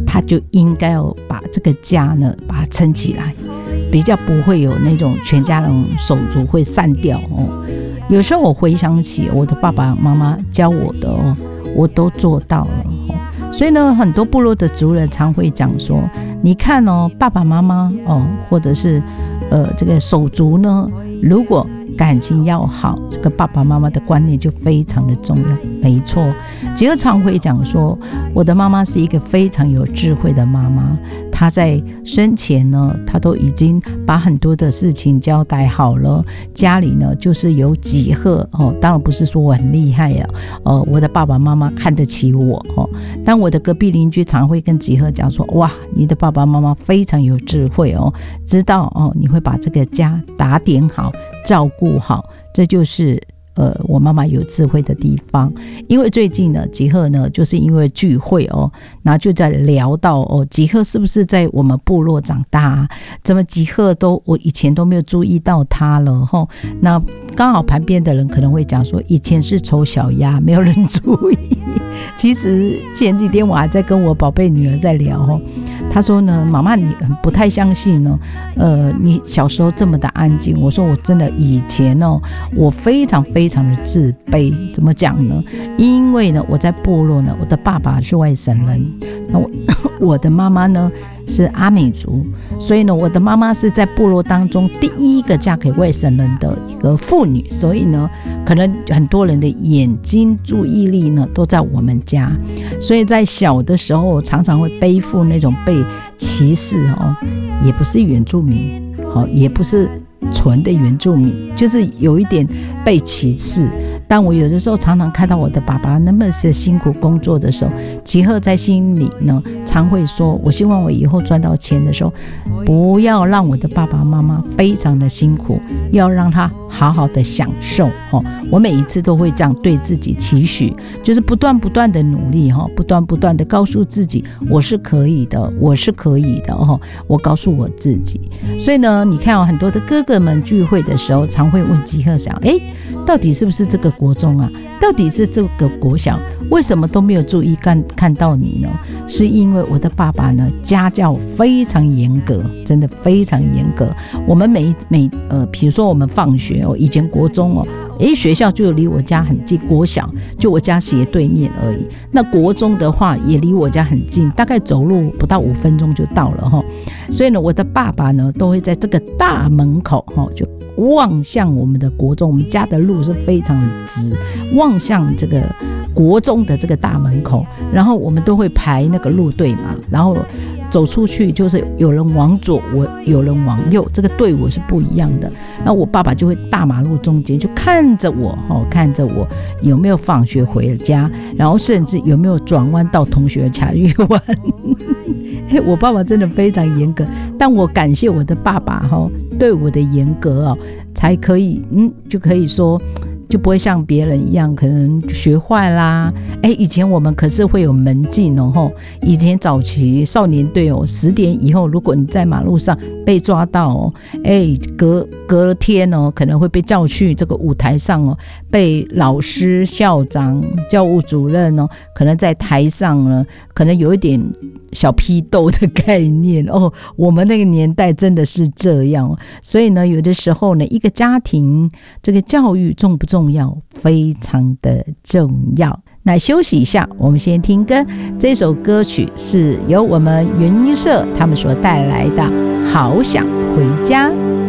他就应该要把这个家呢把它撑起来，比较不会有那种全家人手足会散掉哦。有时候我回想起我的爸爸妈妈教我的哦，我都做到了哦。所以呢，很多部落的族人常会讲说，你看哦，爸爸妈妈哦，或者是这个手足呢，如果感情要好，这个爸爸妈妈的观念就非常的重要。没错，吉尔常会讲说，我的妈妈是一个非常有智慧的妈妈，她在生前呢，她都已经把很多的事情交代好了。家里呢，就是有几何哦，当然不是说我很厉害啊，我的爸爸妈妈看得起我哦。但我的隔壁邻居常会跟几何讲说，哇，你的爸爸妈妈非常有智慧哦，知道哦，你会把这个家打点好，照顾好，这就是我妈妈有智慧的地方。因为最近呢，吉赫呢就是因为聚会哦，然后就在聊到哦，吉赫是不是在我们部落长大啊？怎么吉赫我以前都没有注意到他了吼？那刚好旁边的人可能会讲说，以前是丑小鸭，没有人注意。其实前几天我还在跟我宝贝女儿在聊哦，她说呢，妈妈你不太相信呢，你小时候这么的安静。我说我真的以前哦，我非常非常的自卑。怎么讲呢？因为呢，我在部落呢，我的爸爸是外省人，那我的妈妈呢是阿美族，所以呢，我的妈妈是在部落当中第一个嫁给外省人的一个妇女，所以呢，可能很多人的眼睛注意力呢都在我们家，所以在小的时候常常会背负那种被歧视哦，也不是原住民，也不是纯的原住民，就是有一点被歧视。但我有的时候常常看到我的爸爸那么是辛苦工作的时候，吉赫在心里呢常会说，我希望我以后赚到钱的时候，不要让我的爸爸妈妈非常的辛苦，要让他好好的享受。我每一次都会这样对自己期许，就是不断不断的努力，不断不断的告诉自己，我是可以的，我是可以的，我告诉我自己。所以呢，你看很多的哥哥们聚会的时候，常会问吉赫想，到底是不是这个国中啊？到底是这个国小？为什么都没有注意看到你呢？是因为我的爸爸呢，家教非常严格，真的非常严格。我们比如说我们放学哦，以前国中哦，学校就离我家很近，国小就我家斜对面而已。那国中的话也离我家很近，大概走路不到5分钟就到了哈。所以呢，我的爸爸呢都会在这个大门口就望向我们的国中，我们家的路是非常的直，望向这个国中的这个大门口，然后我们都会排那个路队嘛，然后走出去就是有人往左，有人往右，这个队伍是不一样的。那我爸爸就会大马路中间就看着我有没有放学回家，然后甚至有没有转弯到同学茶余湾。我爸爸真的非常严格，但我感谢我的爸爸对我的严格才可以就可以说就不会像别人一样可能学坏啦。以前我们可是会有门禁哦，以前早期少年队10点以后，如果你在马路上被抓到隔天可能会被叫去这个舞台上被老师、校长、教务主任可能在台上呢，可能有一点小批斗的概念我们那个年代真的是这样。所以呢，有的时候呢，一个家庭这个教育重不重要？非常的重要。那休息一下，我们先听歌。这首歌曲是由我们原音社他们所带来的《好想回家》。